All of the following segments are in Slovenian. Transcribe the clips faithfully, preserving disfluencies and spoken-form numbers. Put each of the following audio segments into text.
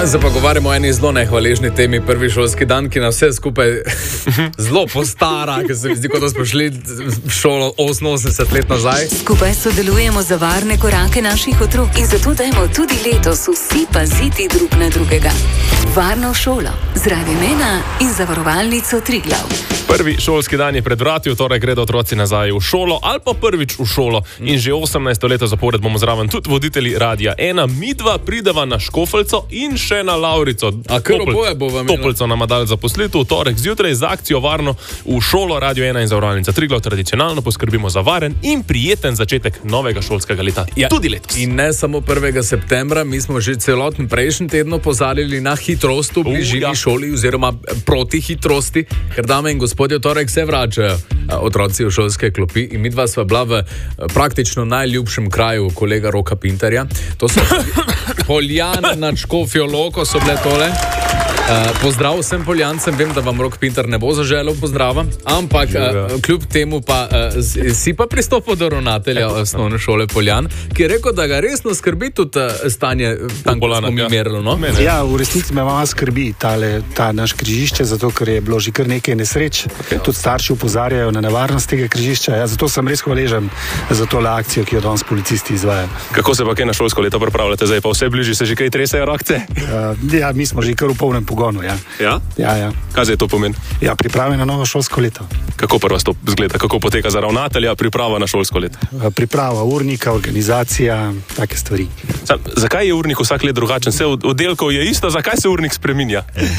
Danes se pogovarjamo o eni zelo nehvaležni temi, prvi šolski dan, ki nas vse skupaj zelo postara, ker se mi zdi, kot da smo šli v šolo oseminosemdeset let nazaj. Skupaj sodelujemo za varne korake naših otrok in zato dajmo tudi letos vsi paziti drug na drugega. Varno šolo, zraven mena in zavarovalnico Triglav. Prvi šolski dan je pred vrati, v torek gredo otroci nazaj v šolo ali pa prvič v šolo. In že osemnajsto leto zapored bomo zraven tudi voditelji Radia ena. Mi dva prideva na Škofeljco in še na Lavrico. A kar oboje bo vam imelo? Topeljco nama dali zaposlitev v torek zjutraj z akcijo Varno v šolo Radio ena in zavarovalnica Triglav. Tradicionalno poskrbimo za varen in prijeten začetek novega šolskega leta. Ja, tudi letos. In ne samo prvega septembra, mi smo že celotni prejšnji teden opozarjali na hitrost v bližini ja. šoli oziroma proti hitrosti, ker dame in gospodje, torek se vračajo otroci v šolske klopi in mi dva sva bila v praktično najljubšem kraju kolega Roka Pintarja. To so Poljane nad Škofjo Loko so bile tole. Uh, pozdrav vsem Poljancem, vem, da vam Rok Pintar ne bo zaželel pozdrava, ampak uh, kljub temu pa uh, si pa pristopil do ravnatelja osnovne šole Poljan, ki je rekel, da ga resno skrbi tudi uh, stanje tam, ko smo mi merili, no? Ja, v resnici me malo skrbi tale, ta naš križišče, zato ker je bilo že kar nekaj nesreč. Okay. Tudi starši upozarjajo na nevarnost tega križišča. Ja, zato sem res hvaležen za tole akcijo, ki jo danes policisti izvajajo. Kako se pa kaj na šolsko leto pripravljate? Zdaj pa vse bližje, se že kaj tresajo rokce? Uh, ja, mi smo že kar v polnem pogonu, ja. Ja? Ja, ja. Kaj zdaj to pomeni? Ja, priprave na novo šolsko leto. Kako prva to zgleda? Kako poteka za ravnatelja priprava na šolsko leto? Priprava urnika, organizacija, take stvari. Sam, zakaj je urnik vsak let drugačen? Vse oddelkov je isto, zakaj se urnik spreminja?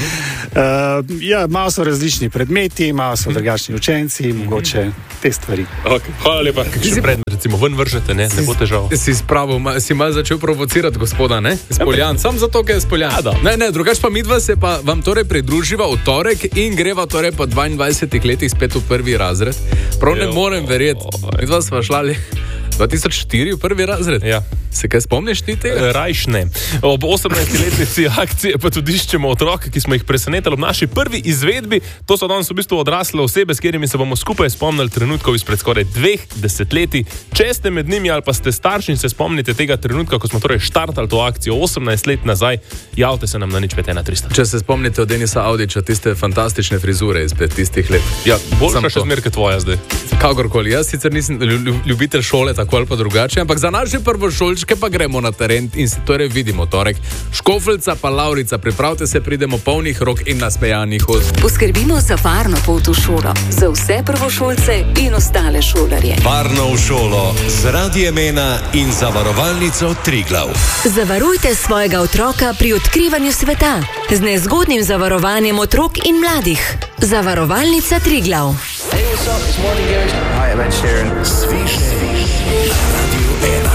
Uh, ja, malo so različni predmeti, malo so drugačni učenci, mogoče te stvari. Okay. Hvala lepa. Kakšen predmet, recimo, ven vržete, ne? Ne bo težav. Si spravo, ma, si malo začel provocirati gospoda, ne? S Poljan, sam zato, ker je s Poljan. Ja, ne, ne, drugač pa midva se pa vam torej pridruživa v torek in greva torej po dvaindvajsetih letih spet v prvi razred. Prav ne morem verjeti. Midva sva šlali dva tisoč štiri v prvi razred. Ja. Se kaj spomniš ti tega? Rajš ne. Ob osemnajstletnici akcije pa tudi iščemo otroke, ki smo jih presenetili ob naši prvi izvedbi. To so danes v bistvu odrasle osebe, s katerimi se bomo skupaj spomnili trenutkov izpred skoraj dveh desetletij. Če ste med njimi ali pa ste starši in se spomnite tega trenutka, ko smo torej štartali to akcijo osemnajst let nazaj, javite se nam na nič pet ena tri sto. Če se spomnite od Denisa Audiča, tiste fantastične frizure izpred tistih let. Ja, boljša še zmerke tvoja zdaj. Kakorkoli, jaz sicer nisem ljubitelj šole, tako ali pa drugače, ampak za naše prvošolčke pa gremo na teren in se torej vidimo torek. Škofeljca pa Lavrica, pripravite se, pridemo polnih rok in nasmejanih ust. Poskrbimo za varno pot v šolo, za vse prvošolce in ostale šolarje. Varno v šolo z Radiem ena in zavarovalnico Triglav. Zavarujte svojega otroka pri odkrivanju sveta z nezgodnim zavarovanjem otrok in mladih. Zavarovalnica Triglav. Hey, what's up? It's Martin Garrix. Hi, I'm Ed Sheeran. Sviš na Radio ena.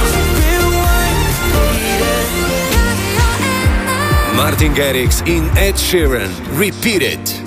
Martin Garrix in Ed Sheeran. Repeat it.